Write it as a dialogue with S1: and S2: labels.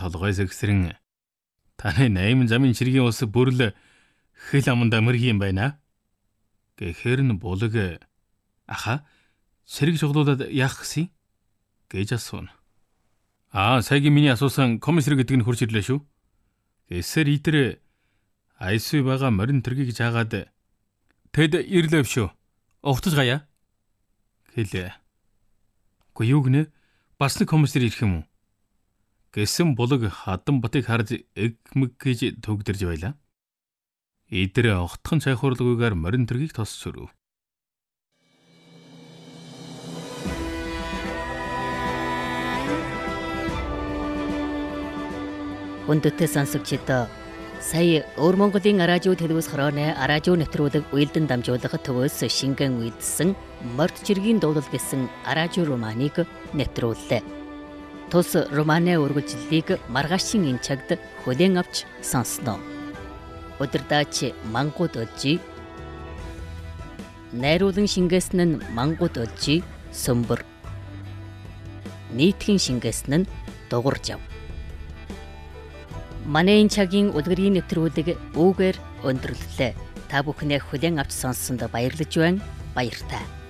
S1: толгой сэгсрэн таны 8 замын чиргийн ус бүрл хэл аманд амирх юм байна. Гэхээр нь булаг аха сэрэг жуглуулад яах гэсэн гэж асууна. Саягийн миний асуусан комиссар гэдэг нь хурж ирлээ шүү. Гэсээр итэр айсүй байгаа морин тэргийг жаагаад тэд ирлээ шүү. Угтаж гаяа. Хэлээ. Гү юу гинэ? Бас нэг комиссар ирэх юм уу? Гэсэн булаг хадан батыг харж эгмэг гэж төгдөрж байлаа. Идэр огтхон цайхуурлгүйгээр морин тэргийг тосч өрөв.
S2: Хүндэтгэл сонсогчдоо сая Өвөр Монголын радио телевиз хорооны радио нэвтрүүлэг уялдан дамжуулах төвөөс шингэн үйдсэн Морд жиргийн дуулал гэсэн радио романыг нэвтрүүллээ. Тус романы үргэлжлэлийг маргаашийн энэ цагт хүлээн авч сонсноо. Өдөрдаач мангууд олжи. Найруулан шингээсэн нь мангууд олжи сөмбөр. Нийтхэн шингээсэн нь дугуурж ав. Манай энэ цагийн үлгэрийн нэвтрүүлэг үүгээр өндөрлөлөө. Та бүхнээ хүлээн авч сонссонд баярлаж байна. Баяртай.